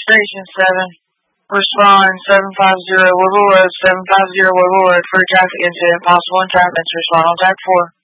Station 7. Respond 750 Louisville Road, 750 Louisville Road for a traffic incident. Possible entrapments. Respond on Track 4.